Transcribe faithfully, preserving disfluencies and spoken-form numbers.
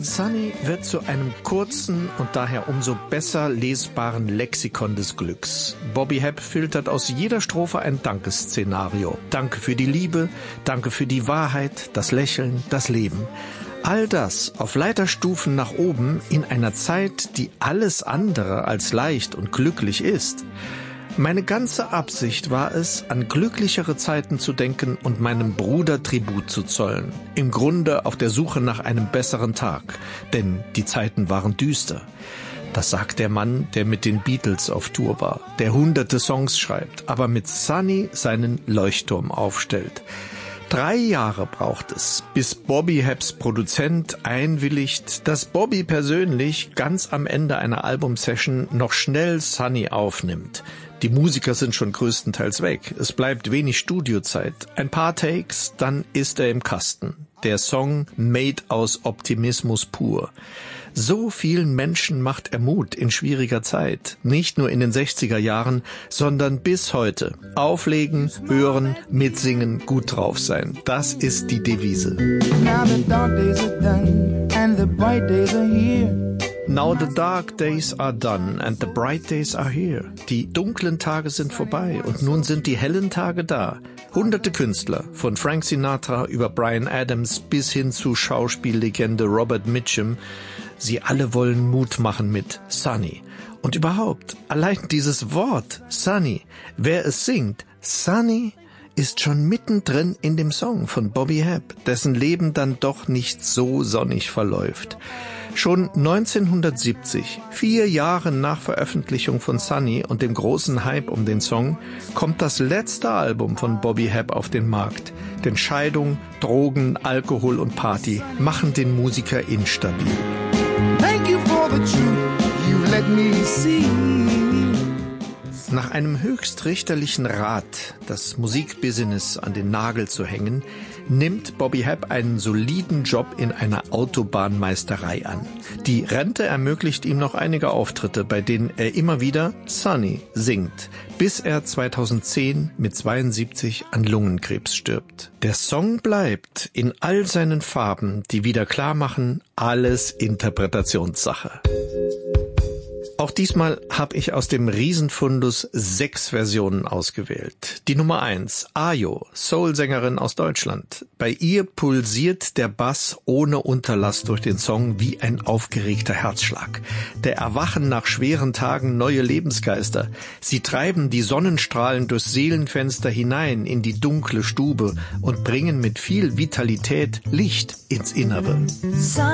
Sunny wird zu einem kurzen und daher umso besser lesbaren Lexikon des Glücks. Bobby Hebb filtert aus jeder Strophe ein Dankesszenario. Danke für die Liebe, danke für die Wahrheit, das Lächeln, das Leben. All das auf Leiterstufen nach oben in einer Zeit, die alles andere als leicht und glücklich ist. Meine ganze Absicht war es, an glücklichere Zeiten zu denken und meinem Bruder Tribut zu zollen. Im Grunde auf der Suche nach einem besseren Tag, denn die Zeiten waren düster. Das sagt der Mann, der mit den Beatles auf Tour war, der hunderte Songs schreibt, aber mit Sunny seinen Leuchtturm aufstellt. Drei Jahre braucht es, bis Bobby Hebbs Produzent einwilligt, dass Bobby persönlich ganz am Ende einer Albumsession noch schnell Sunny aufnimmt. Die Musiker sind schon größtenteils weg. Es bleibt wenig Studiozeit. Ein paar Takes, dann ist er im Kasten. Der Song made aus Optimismus pur. So vielen Menschen macht er Mut in schwieriger Zeit. Nicht nur in den sechziger Jahren, sondern bis heute. Auflegen, hören, mitsingen, gut drauf sein. Das ist die Devise. Now the dark days are done and the bright days are here. Now the dark days are done and the bright days are here. Die dunklen Tage sind vorbei und nun sind die hellen Tage da. Hunderte Künstler, von Frank Sinatra über Bryan Adams bis hin zu Schauspiellegende Robert Mitchum, sie alle wollen Mut machen mit Sunny. Und überhaupt, allein dieses Wort Sunny, wer es singt, Sunny, ist schon mittendrin in dem Song von Bobby Hebb, dessen Leben dann doch nicht so sonnig verläuft. Schon neunzehnhundertsiebzig, vier Jahre nach Veröffentlichung von Sunny und dem großen Hype um den Song, kommt das letzte Album von Bobby Hebb auf den Markt. Denn Scheidung, Drogen, Alkohol und Party machen den Musiker instabil. Thank you for the truth you've let me see. Nach einem höchst richterlichen Rat, das Musikbusiness an den Nagel zu hängen, nimmt Bobby Hebb einen soliden Job in einer Autobahnmeisterei an. Die Rente ermöglicht ihm noch einige Auftritte, bei denen er immer wieder Sunny singt, bis er zweitausendzehn mit zweiundsiebzig an Lungenkrebs stirbt. Der Song bleibt in all seinen Farben, die wieder klar machen, alles Interpretationssache. Auch diesmal habe ich aus dem Riesenfundus sechs Versionen ausgewählt. Die Nummer eins, Ayo, Soul-Sängerin aus Deutschland. Bei ihr pulsiert der Bass ohne Unterlass durch den Song wie ein aufgeregter Herzschlag. Der erwachen nach schweren Tagen neue Lebensgeister. Sie treiben die Sonnenstrahlen durchs Seelenfenster hinein in die dunkle Stube und bringen mit viel Vitalität Licht ins Innere.